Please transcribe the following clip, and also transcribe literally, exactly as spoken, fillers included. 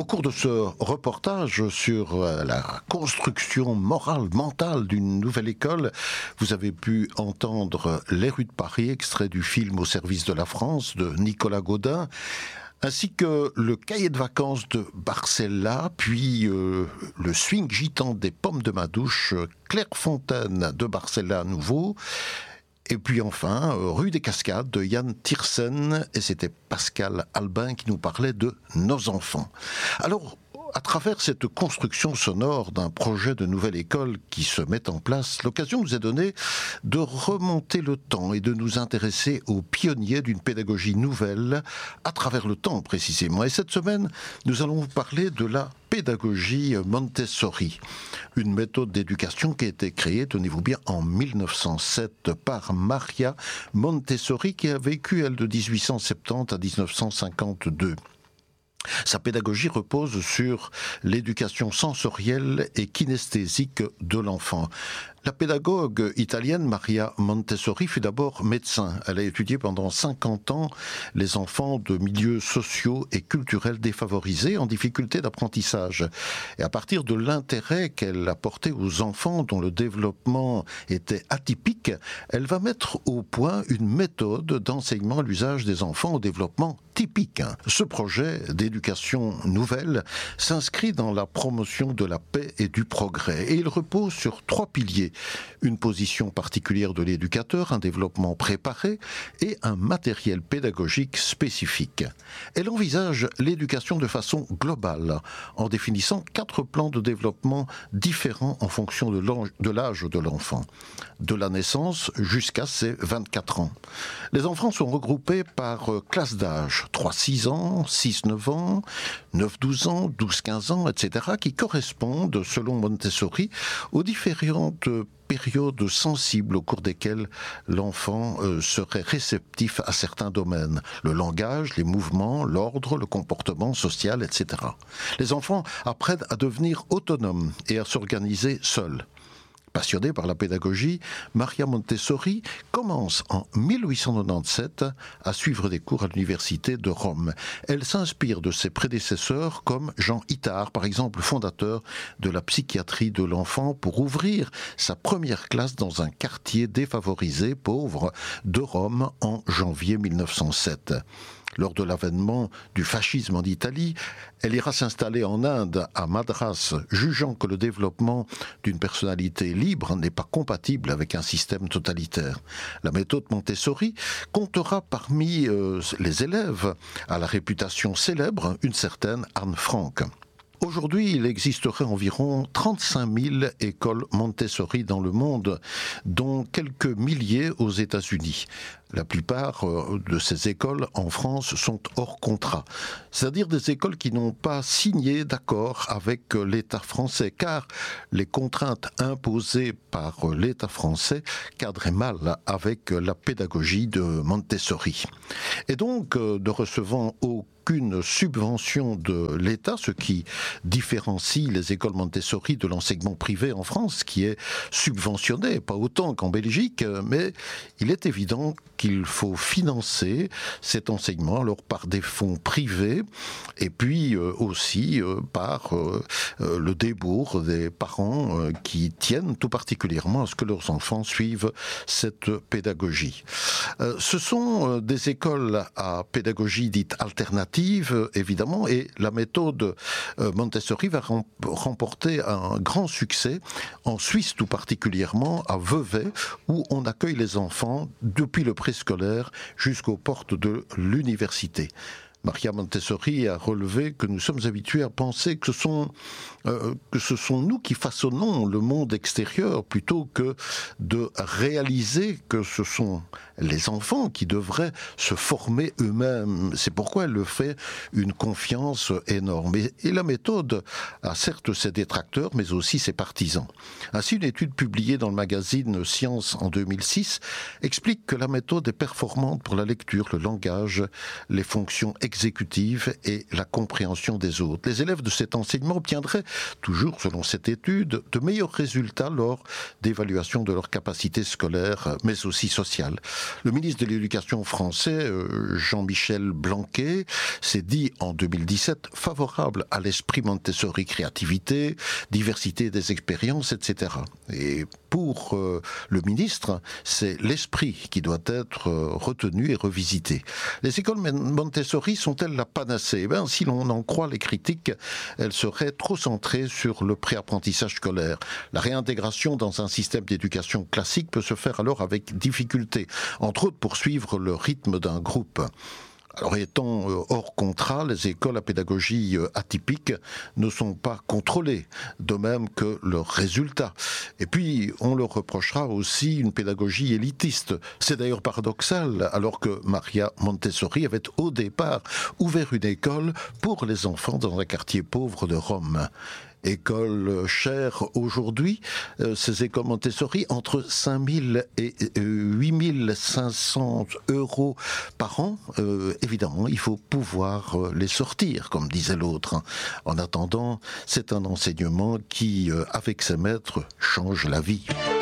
Au cours de ce reportage sur la construction morale, mentale d'une nouvelle école, vous avez pu entendre Les rues de Paris, extrait du film Au service de la France de Nicolas Gaudin, ainsi que le cahier de vacances de Barcella, puis euh, le swing gitan des pommes de Madouche, Clairefontaine de Barcella à nouveau, et puis enfin, euh, Rue des Cascades de Yann Tiersen, et c'était Pascal Albin qui nous parlait de Nos enfants. Alors, à travers cette construction sonore d'un projet de nouvelle école qui se met en place, l'occasion nous est donnée de remonter le temps et de nous intéresser aux pionniers d'une pédagogie nouvelle à travers le temps précisément. Et cette semaine, nous allons vous parler de la pédagogie Montessori, une méthode d'éducation qui a été créée, tenez-vous bien, en mille neuf cent sept par Maria Montessori, qui a vécu, elle, de dix-huit cent soixante-dix à dix-neuf cent cinquante-deux. Sa pédagogie repose sur l'éducation sensorielle et kinesthésique de l'enfant. La pédagogue italienne Maria Montessori fut d'abord médecin. Elle a étudié pendant cinquante ans les enfants de milieux sociaux et culturels défavorisés en difficulté d'apprentissage. Et à partir de l'intérêt qu'elle a porté aux enfants dont le développement était atypique, elle va mettre au point une méthode d'enseignement à l'usage des enfants au développement typique. Ce projet d'éducation nouvelle s'inscrit dans la promotion de la paix et du progrès. Et il repose sur trois piliers. Une position particulière de l'éducateur, un développement préparé et un matériel pédagogique spécifique. Elle envisage l'éducation de façon globale, en définissant quatre plans de développement différents en fonction de l'âge de l'enfant, de la naissance jusqu'à ses vingt-quatre ans. Les enfants sont regroupés par classe d'âge, trois à six ans, six à neuf ans, neuf à douze ans, douze à quinze ans, et cetera, qui correspondent, selon Montessori, aux différentes périodes sensibles au cours desquelles l'enfant euh, serait réceptif à certains domaines. Le langage, les mouvements, l'ordre, le comportement social, et cetera. Les enfants apprennent à devenir autonomes et à s'organiser seuls. Passionnée par la pédagogie, Maria Montessori commence en mille huit cent quatre-vingt-dix-sept à suivre des cours à l'université de Rome. Elle s'inspire de ses prédécesseurs comme Jean Itard, par exemple fondateur de la psychiatrie de l'enfant, pour ouvrir sa première classe dans un quartier défavorisé, pauvre, de Rome en janvier mille neuf cent sept. Lors de l'avènement du fascisme en Italie, elle ira s'installer en Inde, à Madras, jugeant que le développement d'une personnalité libre n'est pas compatible avec un système totalitaire. La méthode Montessori comptera parmi euh, les élèves à la réputation célèbre une certaine Anne Frank. Aujourd'hui, il existerait environ trente-cinq mille écoles Montessori dans le monde, dont quelques milliers aux États-Unis. La plupart de ces écoles en France sont hors contrat, c'est-à-dire des écoles qui n'ont pas signé d'accord avec l'État français, car les contraintes imposées par l'État français cadraient mal avec la pédagogie de Montessori. Et donc, ne recevant aucun qu'une subvention de l'État, ce qui différencie les écoles Montessori de l'enseignement privé en France, qui est subventionné, pas autant qu'en Belgique, mais il est évident qu'il faut financer cet enseignement alors par des fonds privés et puis euh, aussi euh, par euh, euh, le débours des parents euh, qui tiennent tout particulièrement à ce que leurs enfants suivent cette pédagogie. Euh, ce sont euh, des écoles à pédagogie dite alternative, évidemment, et la méthode euh, Montessori va rem- remporter un grand succès en Suisse tout particulièrement, à Vevey, où on accueille les enfants depuis le préscolaire jusqu'aux portes de l'université. Maria Montessori a relevé que nous sommes habitués à penser que ce sont, euh, que ce sont nous qui façonnons le monde extérieur plutôt que de réaliser que ce sont les enfants qui devraient se former eux-mêmes. C'est pourquoi elle le fait une confiance énorme. Et, et la méthode a certes ses détracteurs, mais aussi ses partisans. Ainsi, une étude publiée dans le magazine Science en deux mille six explique que la méthode est performante pour la lecture, le langage, les fonctions exécutives exécutive et la compréhension des autres. Les élèves de cet enseignement obtiendraient, toujours selon cette étude, de meilleurs résultats lors d'évaluation de leurs capacités scolaires, mais aussi sociales. Le ministre de l'Éducation français, Jean-Michel Blanquer, s'est dit en deux mille dix-sept favorable à l'esprit Montessori, créativité, diversité des expériences, et cetera. Et pour euh, le ministre, c'est l'esprit qui doit être euh, retenu et revisité. Les écoles Montessori sont-elles la panacée ? Eh bien, si l'on en croit les critiques, elles seraient trop centrées sur le préapprentissage scolaire. La réintégration dans un système d'éducation classique peut se faire alors avec difficulté, entre autres pour suivre le rythme d'un groupe. Alors, étant hors contrat, les écoles à pédagogie atypique ne sont pas contrôlées, de même que leurs résultats. Et puis, on leur reprochera aussi une pédagogie élitiste. C'est d'ailleurs paradoxal, alors que Maria Montessori avait au départ ouvert une école pour les enfants dans un quartier pauvre de Rome. École chère aujourd'hui, euh, ces écoles Montessori, entre cinq mille et huit mille cinq cents euros par an. Euh, évidemment, il faut pouvoir euh, les sortir, comme disait l'autre. En attendant, c'est un enseignement qui, euh, avec ses maîtres, change la vie.